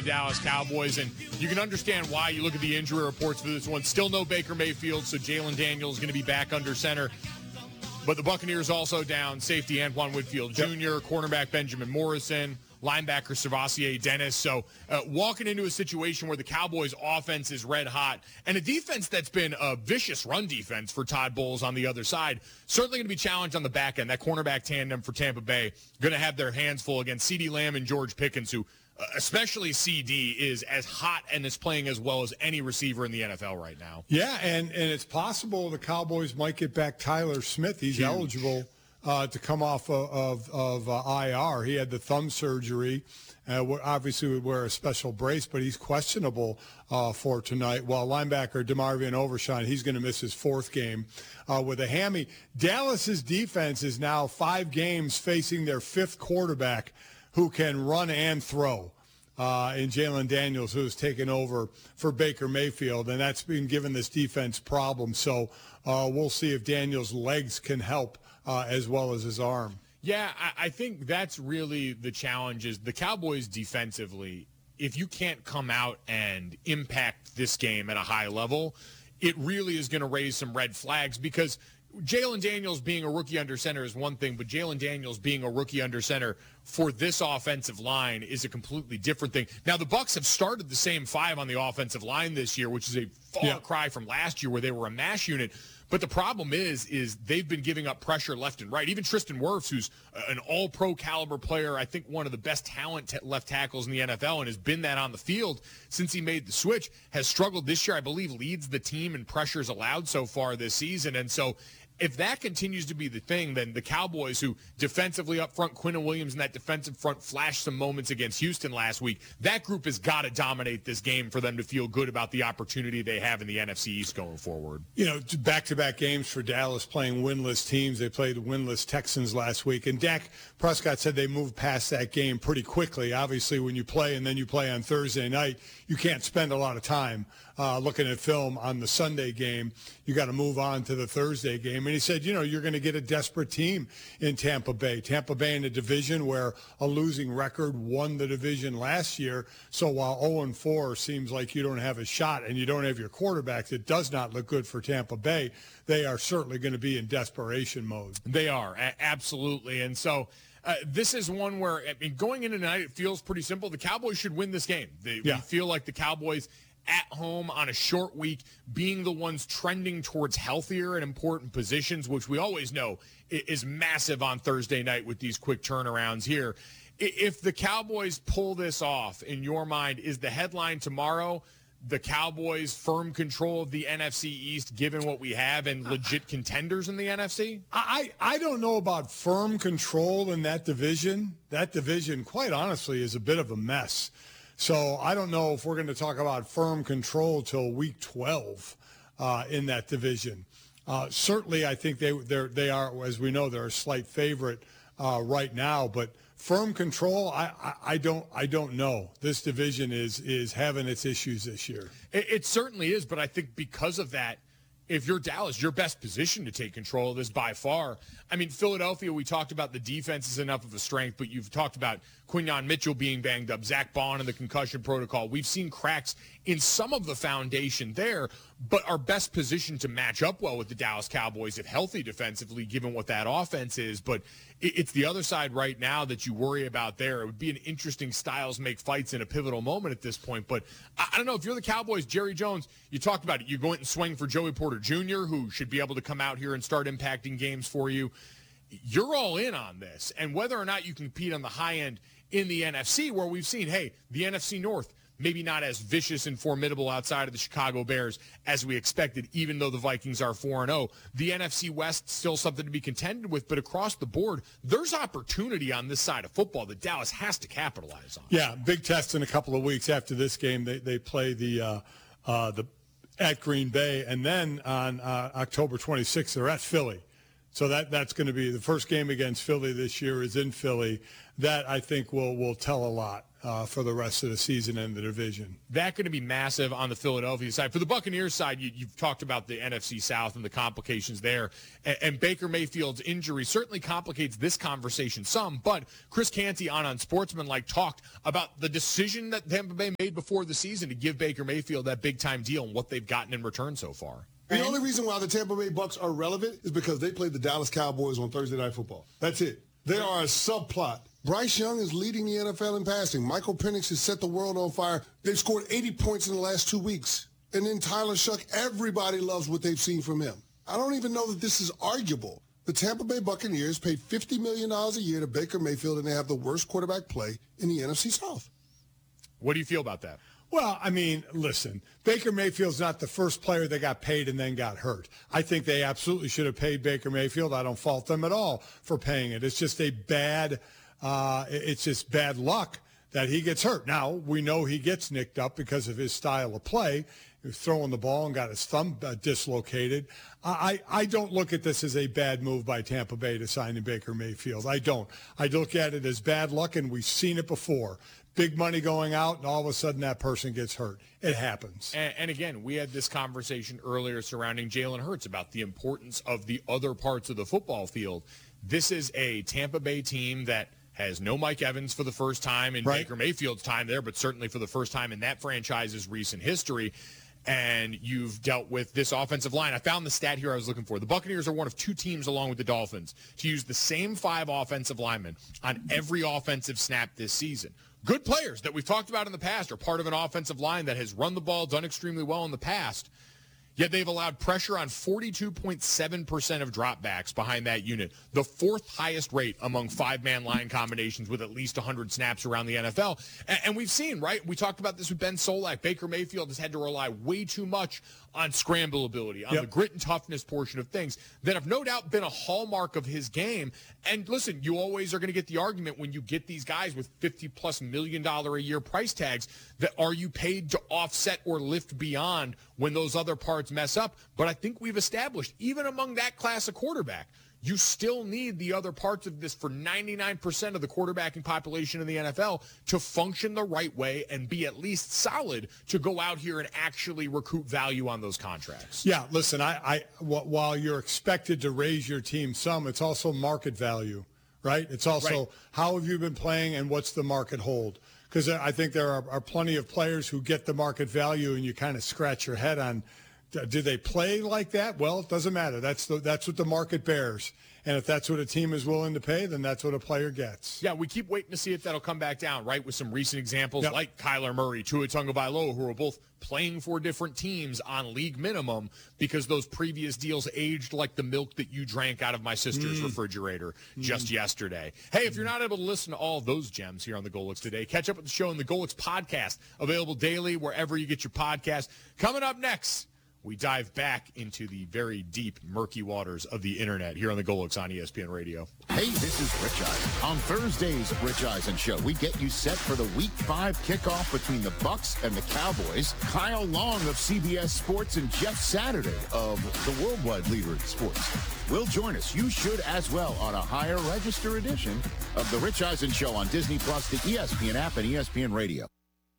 Dallas Cowboys, and you can understand why. You look at the injury reports for this one. Still no Baker Mayfield, so Jalen Daniels is going to be back under center. But the Buccaneers also down safety Antoine Winfield Jr., cornerback Benjamin Morrison, linebacker Servassier Dennis. So walking into a situation where the Cowboys' offense is red hot and a defense that's been a vicious run defense for Todd Bowles on the other side, certainly going to be challenged on the back end. That cornerback tandem for Tampa Bay going to have their hands full against CeeDee Lamb and George Pickens, who especially CD is as hot and is playing as well as any receiver in the NFL right now. Yeah, and it's possible the Cowboys might get back Tyler Smith. He's eligible to come off of IR. He had the thumb surgery. Obviously would wear a special brace, but he's questionable for tonight. While linebacker DeMarvion Overshown, he's going to miss his fourth game with a hammy. Dallas's defense is now 5 games facing their 5th quarterback who can run and throw in Jalen Daniels, who has taken over for Baker Mayfield, and that's been giving this defense problems. So we'll see if Daniels' legs can help as well as his arm. Yeah, I think that's really the challenge is the Cowboys defensively. If you can't come out and impact this game at a high level, it really is going to raise some red flags because Jalen Daniels being a rookie under center is one thing, but Jalen Daniels being a rookie under center for this offensive line is a completely different thing. Now, the Bucs have started the same 5 on the offensive line this year, which is a far cry from last year where they were a mash unit. But the problem is they've been giving up pressure left and right. Even Tristan Wirfs, who's an all-pro caliber player, I think one of the best talent left tackles in the NFL and has been that on the field since he made the switch, has struggled this year. I believe leads the team in pressures allowed so far this season. And so if that continues to be the thing, then the Cowboys, who defensively up front, Quinnen Williams in that defensive front flashed some moments against Houston last week, that group has got to dominate this game for them to feel good about the opportunity they have in the NFC East going forward. You know, back-to-back games for Dallas playing winless teams. They played the winless Texans last week, and Dak Prescott said they moved past that game pretty quickly. Obviously, when you play and then you play on Thursday night, you can't spend a lot of time looking at film on the Sunday game. You got to move on to the Thursday game. And he said, you know, you're going to get a desperate team in Tampa Bay. Tampa Bay in a division where a losing record won the division last year. So while 0-4 seems like you don't have a shot and you don't have your quarterbacks, it does not look good for Tampa Bay. They are certainly going to be in desperation mode. They are, absolutely. And so this is one where, I mean, going into tonight, it feels pretty simple. The Cowboys should win this game. We feel like the Cowboys at home on a short week, being the ones trending towards healthier and important positions, which we always know is massive on Thursday night with these quick turnarounds here. If the Cowboys pull this off, in your mind, is the headline tomorrow the Cowboys firm control of the NFC East, given what we have, and legit contenders in the NFC? I don't know about firm control in that division. That division, quite honestly, is a bit of a mess. So I don't know if we're going to talk about firm control till week 12 in that division. Certainly, I think they are, as we know, they're a slight favorite right now. But firm control, I don't know. This division is having its issues this year. It certainly is, but I think because of that, if you're Dallas, your best position to take control of this by far. I mean, Philadelphia, we talked about the defense is enough of a strength, but you've talked about Quinyon Mitchell being banged up, Zach Bond in the concussion protocol. We've seen cracks in some of the foundation there, but our best position to match up well with the Dallas Cowboys, if healthy defensively, given what that offense is. But it's the other side right now that you worry about there. It would be an interesting styles make fights in a pivotal moment at this point. But I don't know, if you're the Cowboys, Jerry Jones, you talked about it. You go in and swing for Joey Porter Jr., who should be able to come out here and start impacting games for you. You're all in on this. And whether or not you compete on the high end in the NFC, where we've seen, hey, the NFC North, maybe not as vicious and formidable outside of the Chicago Bears as we expected, even though the Vikings are 4-0. The NFC West, still something to be contended with, but across the board, there's opportunity on this side of football that Dallas has to capitalize on. Yeah, big test in a couple of weeks after this game. They play the at Green Bay, and then on October 26th, they're at Philly. So that's going to be the first game against Philly this year is in Philly. That, I think, will tell a lot for the rest of the season and the division. That's going to be massive on the Philadelphia side. For the Buccaneers side, you've talked about the NFC South and the complications there. And Baker Mayfield's injury certainly complicates this conversation some. But Chris Canty on Unsportsmanlike talked about the decision that Tampa Bay made before the season to give Baker Mayfield that big-time deal and what they've gotten in return so far. The only reason why the Tampa Bay Bucs are relevant is because they played the Dallas Cowboys on Thursday Night Football. That's it. They are a subplot. Bryce Young is leading the NFL in passing. Michael Penix has set the world on fire. They've scored 80 points in the last 2 weeks. And then Tyler Shuck, everybody loves what they've seen from him. I don't even know that this is arguable. The Tampa Bay Buccaneers paid $50 million a year to Baker Mayfield, and they have the worst quarterback play in the NFC South. What do you feel about that? Well, I mean, listen, Baker Mayfield's not the first player that got paid and then got hurt. I think they absolutely should have paid Baker Mayfield. I don't fault them at all for paying it. It's just bad luck that he gets hurt. Now, we know he gets nicked up because of his style of play. He was throwing the ball and got his thumb dislocated. I don't look at this as a bad move by Tampa Bay to sign Baker Mayfield. I don't. I look at it as bad luck, and we've seen it before. Big money going out, and all of a sudden that person gets hurt. It happens. And again, we had this conversation earlier surrounding Jalen Hurts about the importance of the other parts of the football field. This is a Tampa Bay team that has no Mike Evans for the first time in Baker Mayfield's time there, but certainly for the first time in that franchise's recent history. And you've dealt with this offensive line. I found the stat here I was looking for. The Buccaneers are one of two teams, along with the Dolphins, to use the same 5 offensive linemen on every offensive snap this season. Good players that we've talked about in the past are part of an offensive line that has run the ball, done extremely well in the past. Yet they've allowed pressure on 42.7% of dropbacks behind that unit, the 4th highest rate among 5-man line combinations with at least 100 snaps around the NFL. And we've seen, right? We talked about this with Ben Solak. Baker Mayfield has had to rely way too much on scramble ability, on the grit and toughness portion of things that have no doubt been a hallmark of his game. And listen, you always are going to get the argument when you get these guys with $50+ million a year price tags that are you paid to offset or lift beyond when those other parts mess up. But I think we've established, even among that class of quarterback, you still need the other parts of this for 99% of the quarterbacking population in the NFL to function the right way and be at least solid to go out here and actually recruit value on those contracts. Yeah, listen, while you're expected to raise your team some, it's also market value, right? It's also how have you been playing and what's the market hold? Because I think there are plenty of players who get the market value and you kind of scratch your head on, do they play like that? Well, it doesn't matter. That's what the market bears. And if that's what a team is willing to pay, then that's what a player gets. Yeah, we keep waiting to see if that'll come back down, right, with some recent examples like Kyler Murray, Tua Tagovailoa, who are both playing for different teams on league minimum because those previous deals aged like the milk that you drank out of my sister's refrigerator just yesterday. Hey, if you're not able to listen to all of those gems here on the Golix today, catch up with the show in the Golix podcast, available daily wherever you get your podcast. Coming up next, we dive back into the very deep, murky waters of the internet here on the Golix on ESPN Radio. Hey, this is Rich Eisen. On Thursday's Rich Eisen Show, we get you set for the Week 5 kickoff between the Bucs and the Cowboys. Kyle Long of CBS Sports and Jeff Saturday of the worldwide leader in sports will join us. You should as well on a higher register edition of the Rich Eisen Show on Disney+, the ESPN app, and ESPN Radio.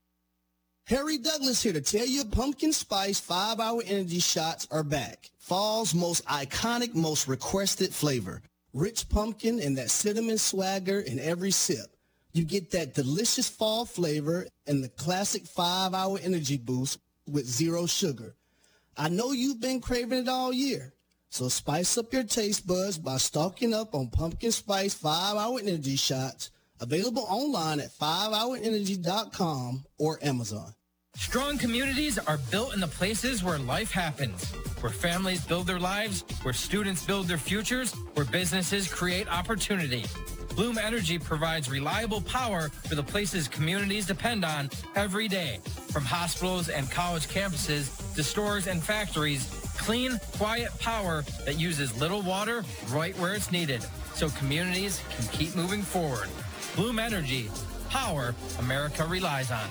Harry Douglas here to tell you Pumpkin Spice 5-Hour Energy Shots are back. Fall's most iconic, most requested flavor. Rich pumpkin and that cinnamon swagger in every sip. You get that delicious fall flavor and the classic 5-Hour Energy boost with zero sugar. I know you've been craving it all year, so spice up your taste buds by stocking up on Pumpkin Spice 5-Hour Energy Shots, available online at 5hourenergy.com or Amazon. Strong communities are built in the places where life happens, where families build their lives, where students build their futures, where businesses create opportunity. Bloom Energy provides reliable power for the places communities depend on every day. From hospitals and college campuses to stores and factories, clean, quiet power that uses little water right where it's needed, so communities can keep moving forward. Bloom Energy, power America relies on.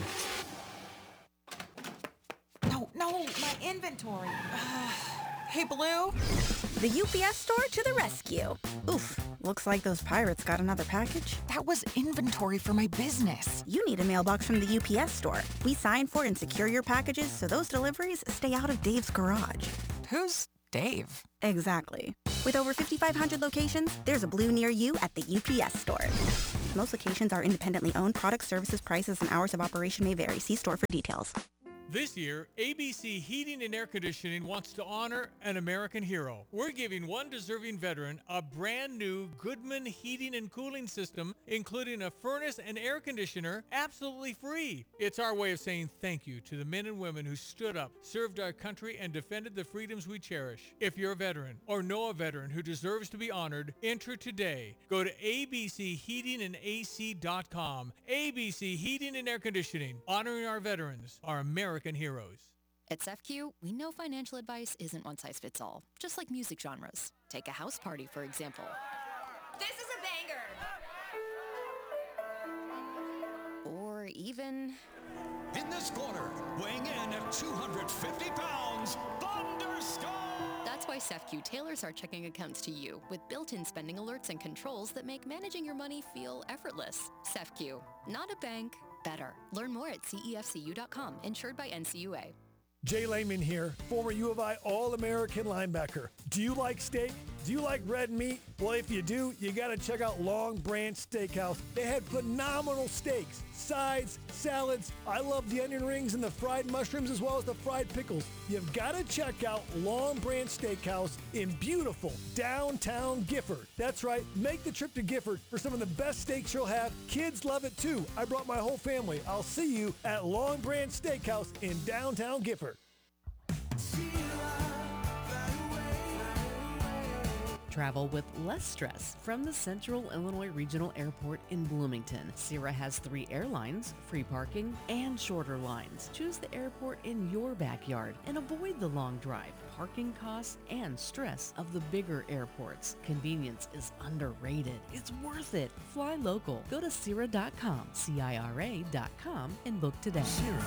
No, my inventory. Hey, Blue, The UPS store to the rescue. Oof, looks like those pirates got another package. That was inventory for my business. You need a mailbox from the UPS store. We sign for and secure your packages so those deliveries stay out of Dave's garage. Who's Dave? Exactly. With over 5,500 locations, there's a Blue near you at the UPS store. Most locations are independently owned. Products, services, prices, and hours of operation may vary. See store for details. This year, ABC Heating and Air Conditioning wants to honor an American hero. We're giving one deserving veteran a brand new Goodman heating and cooling system, including a furnace and air conditioner, absolutely free. It's our way of saying thank you to the men and women who stood up, served our country, and defended the freedoms we cherish. If you're a veteran or know a veteran who deserves to be honored, enter today. Go to abcheatingandac.com. ABC Heating and Air Conditioning, honoring our veterans, our American heroes. At CEFCU, we know financial advice isn't one size fits all, just like music genres. Take a house party, for example. This is a banger! Or even... In this corner, weighing in at 250 pounds, Thunderstorm! That's why CEFCU tailors our checking accounts to you with built-in spending alerts and controls that make managing your money feel effortless. CEFCU, not a bank, better. Learn more at cefcu.com, insured by NCUA. Jay Lehman here, former U of I All-American linebacker. Do you like steak? Do you like red meat? Well, if you do, you got to check out Long Branch Steakhouse. They had phenomenal steaks, sides, salads. I love the onion rings and the fried mushrooms as well as the fried pickles. You've got to check out Long Branch Steakhouse in beautiful downtown Gifford. That's right, make the trip to Gifford for some of the best steaks you'll have. Kids love it too. I brought my whole family. I'll see you at Long Branch Steakhouse in downtown Gifford. Travel with less stress from the Central Illinois Regional Airport in Bloomington. Sierra has 3 airlines, free parking, and shorter lines. Choose the airport in your backyard and avoid the long drive, parking costs, and stress of the bigger airports. Convenience is underrated. It's worth it. Fly local. Go to Sierra.com, CIRA.com, and book today. Sierra.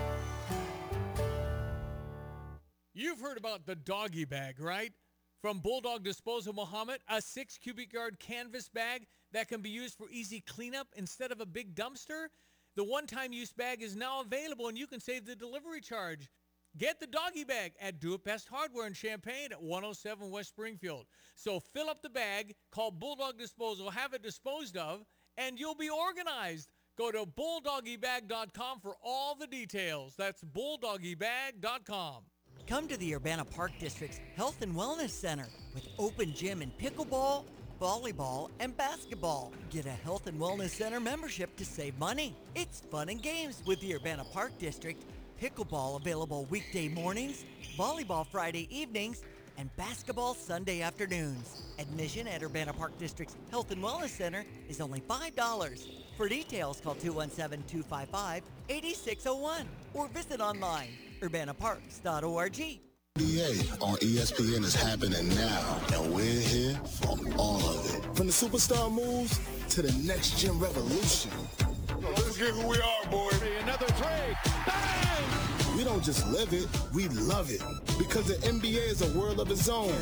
You've heard about the doggy bag, right? From Bulldog Disposal Muhammad, a 6 cubic yard canvas bag that can be used for easy cleanup instead of a big dumpster. The one-time use bag is now available and you can save the delivery charge. Get the doggy bag at Do It Best Hardware in Champaign at 107 West Springfield. So fill up the bag, call Bulldog Disposal, have it disposed of, and you'll be organized. Go to bulldoggybag.com for all the details. That's bulldoggybag.com. Come to the Urbana Park District's Health and Wellness Center with open gym and pickleball, volleyball, and basketball. Get a Health and Wellness Center membership to save money. It's fun and games with the Urbana Park District. Pickleball available weekday mornings, volleyball Friday evenings, and basketball Sunday afternoons. Admission at Urbana Park District's Health and Wellness Center is only $5. For details, call 217-255-8601 or visit online, urbanaparks.org. NBA on ESPN is happening now, and we're here for all of it. From the superstar moves to the next gen revolution. Let's get who we are, boy. Another three. Bang! We don't just live it, we love it. Because the NBA is a world of its own.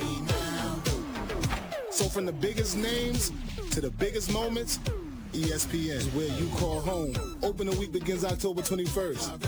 So from the biggest names to the biggest moments, ESPN is where you call home. Opening week begins October 21st.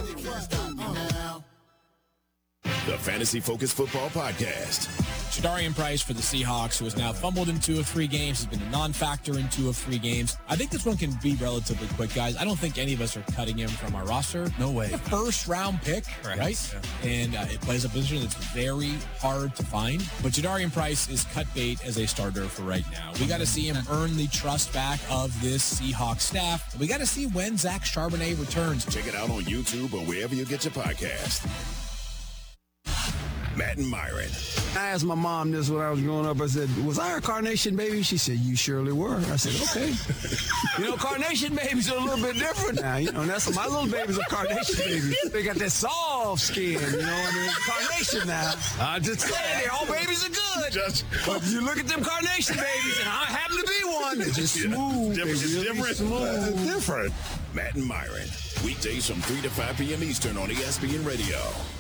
The Fantasy Focus Football Podcast. Jadarian Price for the Seahawks, who has now fumbled in 2 of 3 games, has been a non-factor in 2 of 3 games. I think this one can be relatively quick, guys. I don't think any of us are cutting him from our roster. No way. A first-round pick, right? Yeah. And it plays a position that's very hard to find. But Jadarian Price is cut bait as a starter for right now. We got to see him earn the trust back of this Seahawks staff. We got to see when Zach Charbonnet returns. Check it out on YouTube or wherever you get your podcast. Matt and Myron. I asked my mom this when I was growing up. I said, was I a carnation baby? She said, you surely were. I said, okay. Carnation babies are a little bit different now. That's my little babies are carnation babies. They got that soft skin, carnation now. I just said all babies are good. But you look at them carnation babies, and I happen to be one. They're just smooth. It's different. Matt and Myron. Weekdays from 3 to 5 p.m. Eastern on ESPN Radio.